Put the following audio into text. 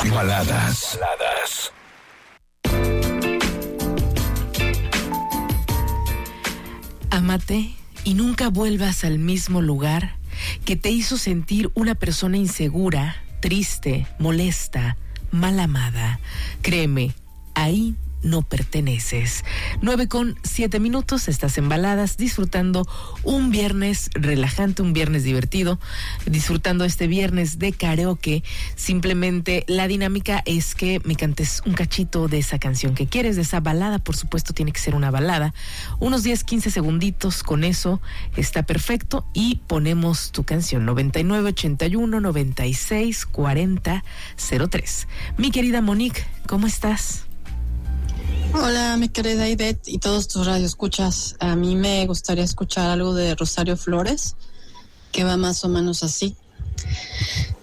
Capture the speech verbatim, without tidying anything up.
Baladas. Baladas. Ámate y nunca vuelvas al mismo lugar que te hizo sentir una persona insegura, triste, molesta, mal amada. Créeme, ahí no perteneces. Nueve con siete minutos, estás en Baladas, disfrutando un viernes relajante, un viernes divertido, disfrutando este viernes de karaoke. Simplemente la dinámica es que me cantes un cachito de esa canción que quieres, de esa balada. Por supuesto tiene que ser una balada, unos diez, quince segunditos, con eso está perfecto, y ponemos tu canción. Noventa y nueve, ochenta y uno, noventa y seis, cuarenta, cero tres. Mi querida Monique, ¿cómo estás? Hola, mi querida Ivette y todos tus radioescuchas. A mí me gustaría escuchar algo de Rosario Flores, que va más o menos así.